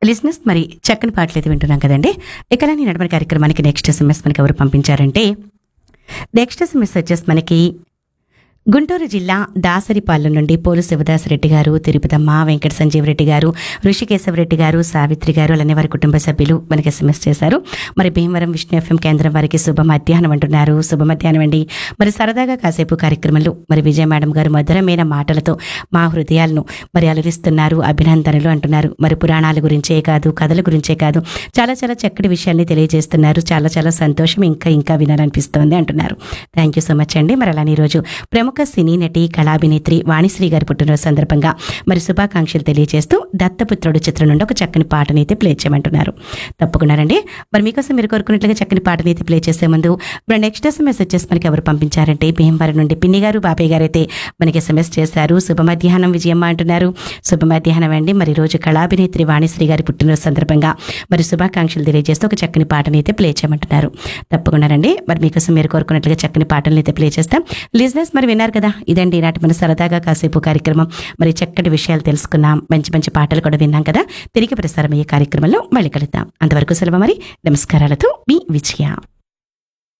లిజినెస్ మరి చక్కని పాటలు అయితే వింటున్నాం కదండి. ఇక నేను నడమని కార్యక్రమానికి నెక్స్ట్ ఎస్ఎంఎస్ మనకి ఎవరు పంపించారంటే, నెక్స్ట్ ఎస్ఎంఎస్ వచ్చేసి మనకి గుంటూరు జిల్లా దాసరిపాలెం నుండి పోలు శివదాసరెడ్డి గారు, తిరుపతమ్మ, వెంకట సంజీవరెడ్డి గారు, ఋషికేశవరెడ్డి గారు, సావిత్రి గారు, అలానే వారి కుటుంబ సభ్యులు మనకి ఎస్ఎంఎస్ చేశారు. మరి భీమవరం విష్ణు ఎఫ్ఎం కేంద్రం వారికి శుభ మధ్యాహ్నం అంటున్నారు. శుభ మధ్యాహ్నం అండి. మరి సరదాగా కాసేపు కార్యక్రమంలో మరి విజయ మేడం గారు మధురమైన మాటలతో మా హృదయాలను మరి అలరిస్తున్నారు, అభినందనలు అంటున్నారు. మరి పురాణాల గురించే కాదు, కథల గురించే కాదు, చాలా చాలా చక్కటి విషయాల్ని తెలియజేస్తున్నారు. చాలా చాలా సంతోషం, ఇంకా ఇంకా వినాలనిపిస్తోంది అంటున్నారు. థ్యాంక్ యూ సో మచ్ అండి. మరి అలానే ఈరోజు ప్రముఖ సినీ నటి కళాభినేత్రి వాణిశ్రీ గారి పుట్టినరోజు సందర్భంగా మరి శుభాకాంక్షలు తెలియజేస్తూ దత్తపుత్రుడు చిత్రం నుండి ఒక చక్కని పాటనైతే ప్లే చేయమంటున్నారు. తప్పకుండానండి. మరి మీకోసం మీరు కోరుకున్నట్లుగా చక్కని పాటనైతే ప్లే చేసే ముందు మరి నెక్స్ట్ ఎస్ఎంఎస్ వచ్చేసి మనకి ఎవరు పంపించారంటే, భీమవరం నుండి పిన్ని గారు, బాబాయ్ గారు అయితే మనకి ఎస్ఎంఎస్ చేశారు. శుభ మధ్యాహ్నం విజయమ్మ అంటున్నారు. శుభ మధ్యాహ్నం అండి. మరి రోజు కళాభినేత్రి వాణిశ్రీ గారి పుట్టినరోజు సందర్భంగా మరి శుభాకాంక్షలు తెలియజేస్తూ ఒక చక్కని పాటనైతే ప్లే చేయమంటున్నారు. తప్పకుండానండి. మరి మీకోసం మీరు కోరుకున్నట్లుగా చక్కని పాటలను అయితే ప్లే చేస్తాం. లిజినెస్ మరి విన్నారు కదా, ఇదండి ఈనాటి మన సరదాగా కాసేపు కార్యక్రమం. మరి చక్కటి విషయాలు తెలుసుకున్నాం, మంచి మంచి పాటలు కూడా విన్నాం కదా. తిరిగి ప్రసారం అయ్యే కార్యక్రమంలో మళ్ళీ కలుద్దాం. అంతవరకు సెలవు. మరి నమస్కారాలతో మీ విజయ.